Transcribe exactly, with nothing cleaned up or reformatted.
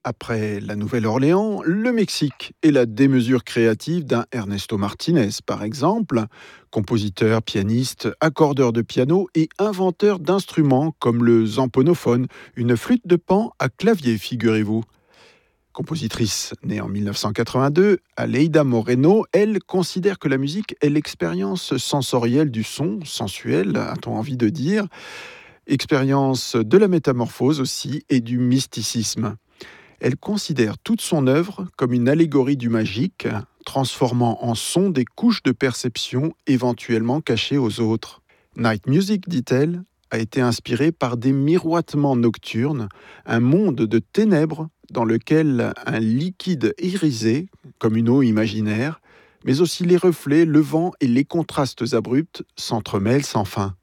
Après la Nouvelle-Orléans, le Mexique et la démesure créative d'un Ernesto Martinez, par exemple, compositeur, pianiste, accordeur de piano et inventeur d'instruments comme le zamponophone, une flûte de pan à clavier, figurez-vous. Compositrice née en mille neuf cent quatre-vingt-deux, Aleida Moreno, elle considère que la musique est l'expérience sensorielle du son, sensuel, a-t-on envie de dire, expérience de la métamorphose aussi et du mysticisme. Elle considère toute son œuvre comme une allégorie du magique, transformant en son des couches de perception éventuellement cachées aux autres. Night Music, dit-elle, a été inspirée par des miroitements nocturnes, un monde de ténèbres dans lequel un liquide irisé, comme une eau imaginaire, mais aussi les reflets, le vent et les contrastes abrupts s'entremêlent sans fin.